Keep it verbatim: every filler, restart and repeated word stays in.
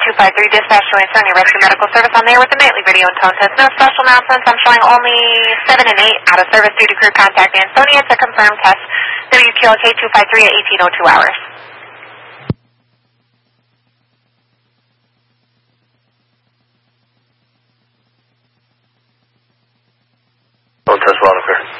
two five three, dispatch to Ansonia Rescue Medical Service. I'm there with the nightly video and tone test. No special announcements. I'm showing only seven and eight out of service due to crew contact Ansonia to confirm test W Q L K two five three at eighteen oh two hours. Tone test well, clear.